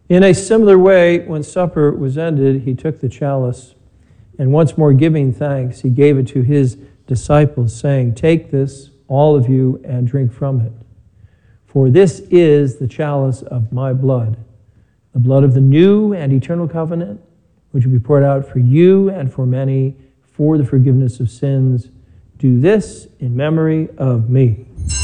In a similar way, when supper was ended, he took the chalice, and once more giving thanks, he gave it to his disciples, saying, "Take this, all of you, and drink from it. For this is the chalice of my blood, the blood of the new and eternal covenant, which will be poured out for you and for many for the forgiveness of sins. Do this in memory of me."